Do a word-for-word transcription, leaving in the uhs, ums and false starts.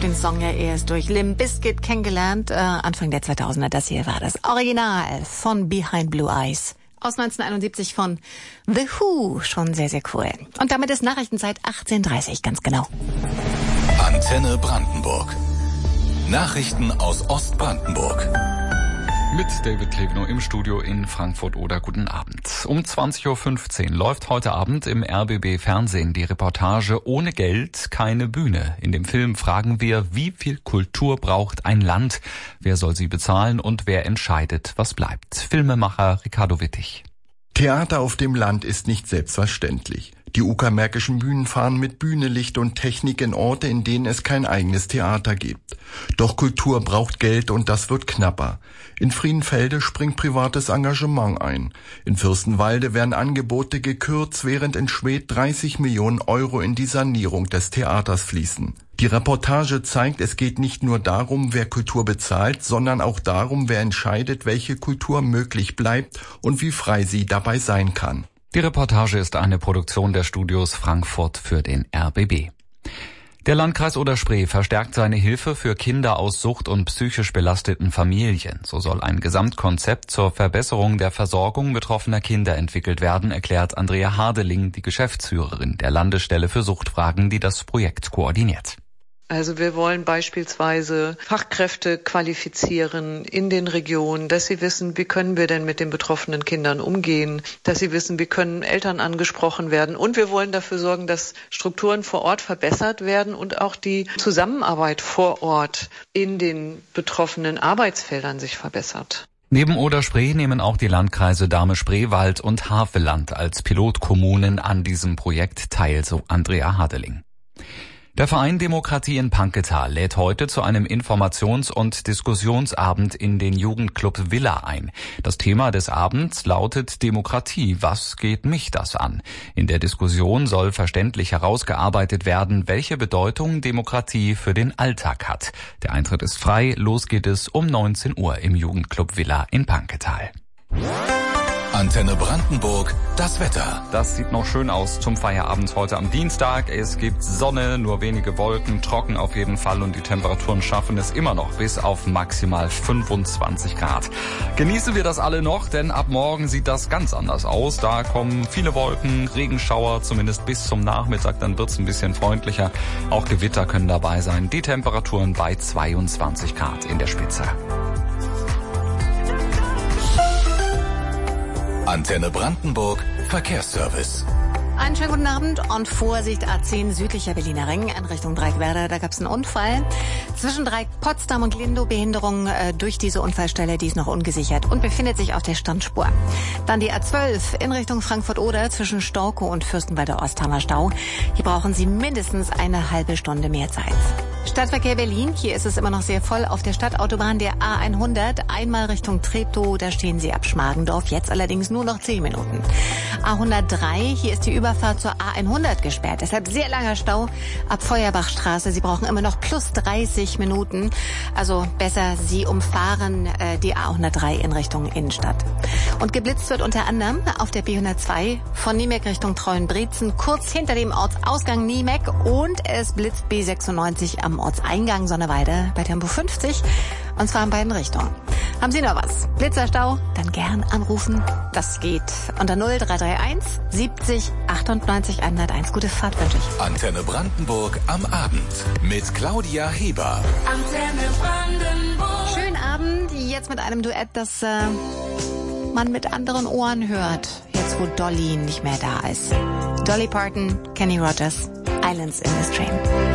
den Song ja erst durch Limp Bizkit kennengelernt, äh, Anfang der zweitausender. Das hier war das Original von Behind Blue Eyes aus neunzehnhunderteinundsiebzig von The Who. Schon sehr, sehr cool. Und damit ist Nachrichtenzeit achtzehn Uhr dreißig, ganz genau. Antenne Brandenburg. Nachrichten aus Ostbrandenburg. Mit David Klebno im Studio in Frankfurt oder guten Abend. Um zwanzig Uhr fünfzehn läuft heute Abend im R B B Fernsehen die Reportage Ohne Geld keine Bühne. In dem Film fragen wir, wie viel Kultur braucht ein Land? Wer soll sie bezahlen und wer entscheidet, was bleibt? Filmemacher Ricardo Wittig. Theater auf dem Land ist nicht selbstverständlich. Die Uckermärkischen Bühnen fahren mit Bühne, Licht und Technik in Orte, in denen es kein eigenes Theater gibt. Doch Kultur braucht Geld und das wird knapper. In Friedenfelde springt privates Engagement ein. In Fürstenwalde werden Angebote gekürzt, während in Schwedt dreißig Millionen Euro in die Sanierung des Theaters fließen. Die Reportage zeigt, es geht nicht nur darum, wer Kultur bezahlt, sondern auch darum, wer entscheidet, welche Kultur möglich bleibt und wie frei sie dabei sein kann. Die Reportage ist eine Produktion der Studios Frankfurt für den R B B. Der Landkreis Oder-Spree verstärkt seine Hilfe für Kinder aus sucht- und psychisch belasteten Familien. So soll ein Gesamtkonzept zur Verbesserung der Versorgung betroffener Kinder entwickelt werden, erklärt Andrea Hardeling, die Geschäftsführerin der Landesstelle für Suchtfragen, die das Projekt koordiniert. Also wir wollen beispielsweise Fachkräfte qualifizieren in den Regionen, dass sie wissen, wie können wir denn mit den betroffenen Kindern umgehen, dass sie wissen, wie können Eltern angesprochen werden. Und wir wollen dafür sorgen, dass Strukturen vor Ort verbessert werden und auch die Zusammenarbeit vor Ort in den betroffenen Arbeitsfeldern sich verbessert. Neben Oder-Spree nehmen auch die Landkreise Dahme-Spreewald und Havelland als Pilotkommunen an diesem Projekt teil, so Andrea Hardeling. Der Verein Demokratie in Panketal lädt heute zu einem Informations- und Diskussionsabend in den Jugendclub Villa ein. Das Thema des Abends lautet Demokratie. Was geht mich das an? In der Diskussion soll verständlich herausgearbeitet werden, welche Bedeutung Demokratie für den Alltag hat. Der Eintritt ist frei. Los geht es um neunzehn Uhr im Jugendclub Villa in Panketal. Antenne Brandenburg, das Wetter. Das sieht noch schön aus zum Feierabend heute am Dienstag. Es gibt Sonne, nur wenige Wolken, trocken auf jeden Fall und die Temperaturen schaffen es immer noch bis auf maximal fünfundzwanzig Grad. Genießen wir das alle noch, denn ab morgen sieht das ganz anders aus. Da kommen viele Wolken, Regenschauer, zumindest bis zum Nachmittag, dann wird's ein bisschen freundlicher. Auch Gewitter können dabei sein. Die Temperaturen bei zweiundzwanzig Grad in der Spitze. Antenne Brandenburg, Verkehrsservice. Einen schönen guten Abend und Vorsicht A zehn südlicher Berliner Ring in Richtung Dreieckwerder. Da gab es einen Unfall. Zwischen Dreieck Potsdam und Lindo Behinderung äh, durch diese Unfallstelle, die ist noch ungesichert und befindet sich auf der Standspur. Dann die A zwölf in Richtung Frankfurt-Oder zwischen Storkow und Fürstenwalder Osthammer Stau. Hier brauchen Sie mindestens eine halbe Stunde mehr Zeit. Stadtverkehr Berlin, hier ist es immer noch sehr voll auf der Stadtautobahn der A hundert, einmal Richtung Treptow, da stehen Sie ab Schmargendorf, jetzt allerdings nur noch zehn Minuten. A hundertdrei, hier ist die Überfahrt zur A hundert gesperrt, deshalb sehr langer Stau ab Feuerbachstraße, Sie brauchen immer noch plus dreißig Minuten, also besser Sie umfahren äh, die A hundertdrei in Richtung Innenstadt. Und geblitzt wird unter anderem auf der B hundertzwei von Niemek Richtung Treuenbrietzen, kurz hinter dem Ortsausgang Niemek und es blitzt B sechsundneunzig am Ortseingang Sonneweide bei Tempo fünfzig und zwar in beiden Richtungen. Haben Sie noch was? Blitzerstau? Dann gern anrufen. Das geht unter null drei drei eins siebzig achtundneunzig hunderteins. Gute Fahrt wünsche ich. Antenne Brandenburg am Abend mit Claudia Heber. Antenne Brandenburg. Schönen Abend, jetzt mit einem Duett, das äh, man mit anderen Ohren hört, jetzt wo Dolly nicht mehr da ist. Dolly Parton, Kenny Rogers, Islands in this Train.